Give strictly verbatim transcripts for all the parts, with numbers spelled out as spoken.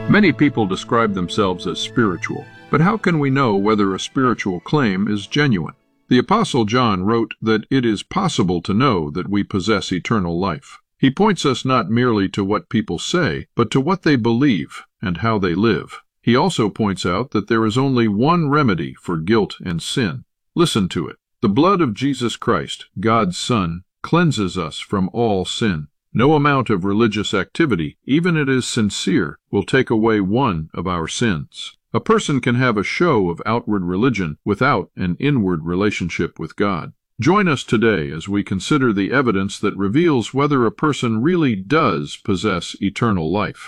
Many people describe themselves as spiritual, but how can we know whether a spiritual claim is genuine? The Apostle John wrote that it is possible to know that we possess eternal life. He points us not merely to what people say, but to what they believe and how they live. He also points out that there is only one remedy for guilt and sin. Listen to it. The blood of Jesus Christ, God's Son, cleanses us from all sin. No amount of religious activity, even if it is sincere, will take away one of our sins. A person can have a show of outward religion without an inward relationship with God. Join us today as we consider the evidence that reveals whether a person really does possess eternal life.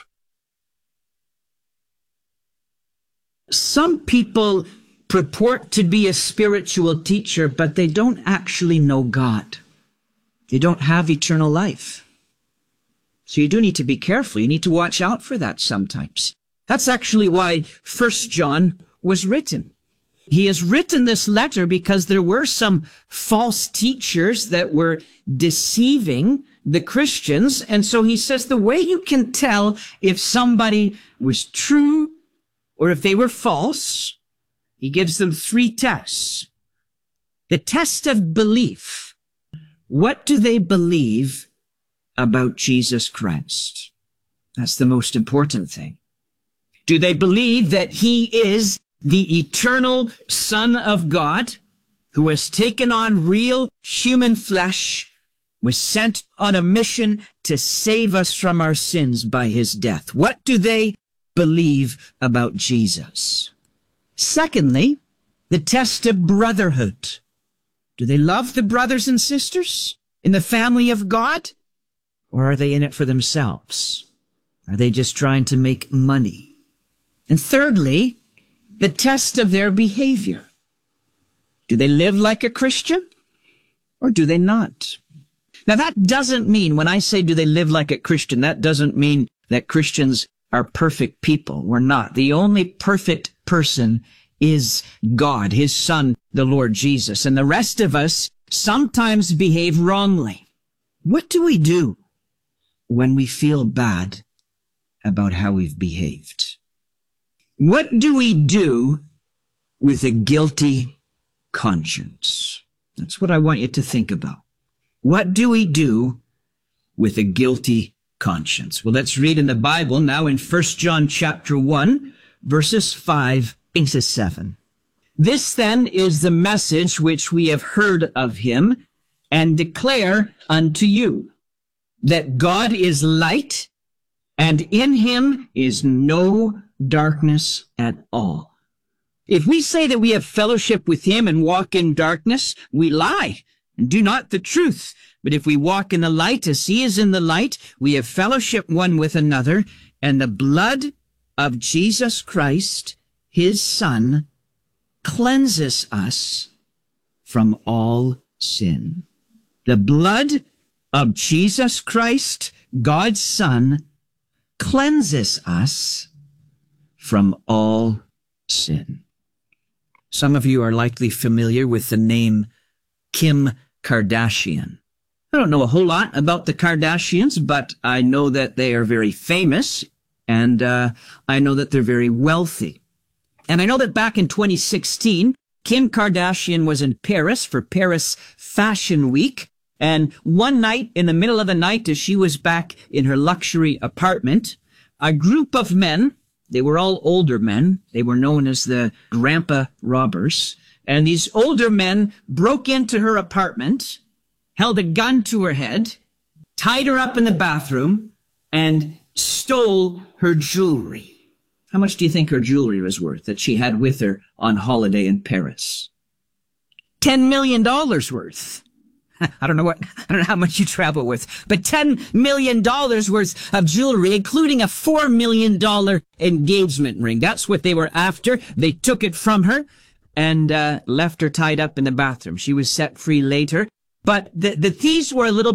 Some people purport to be a spiritual teacher, but they don't actually know God. They don't have eternal life. So you do need to be careful. You need to watch out for that sometimes. That's actually why First John was written. He has written this letter because there were some false teachers that were deceiving the Christians. And so he says the way you can tell if somebody was true or if they were false, he gives them three tests. The test of belief. What do they believe about Jesus Christ? That's the most important thing. Do they believe that he is the eternal Son of God who has taken on real human flesh, was sent on a mission to save us from our sins by his death? What do they believe about Jesus? Secondly, the test of brotherhood. Do they love the brothers and sisters in the family of God? Or are they in it for themselves? Are they just trying to make money? And thirdly, the test of their behavior. Do they live like a Christian or do they not? Now that doesn't mean, when I say do they live like a Christian, that doesn't mean that Christians are perfect people. We're not. The only perfect person is God, his Son, the Lord Jesus. And the rest of us sometimes behave wrongly. What do we do when we feel bad about how we've behaved? What do we do with a guilty conscience? That's what I want you to think about. What do we do with a guilty conscience? Well, let's read in the Bible now in First John chapter one, verses five to seven. This then is the message which we have heard of him and declare unto you, that God is light, and in him is no darkness at all. If we say that we have fellowship with him and walk in darkness, we lie and do not the truth. But if we walk in the light as he is in the light, we have fellowship one with another, and the blood of Jesus Christ, his Son, cleanses us from all sin. The blood of Jesus Christ, God's Son, cleanses us from all sin. Some of you are likely familiar with the name Kim Kardashian. I don't know a whole lot about the Kardashians, but I know that they are very famous, and uh, I know that they're very wealthy. And I know that back in twenty sixteen, Kim Kardashian was in Paris for Paris Fashion Week. And one night, in the middle of the night, as she was back in her luxury apartment, a group of men, they were all older men, they were known as the Grandpa Robbers, and these older men broke into her apartment, held a gun to her head, tied her up in the bathroom, and stole her jewelry. How much do you think her jewelry was worth that she had with her on holiday in Paris? Ten million dollars worth. I don't know what, I don't know how much you travel with, but ten million dollars worth of jewelry, including a four million dollars engagement ring. That's what they were after. They took it from her and uh, left her tied up in the bathroom. She was set free later, but the, the thieves were a little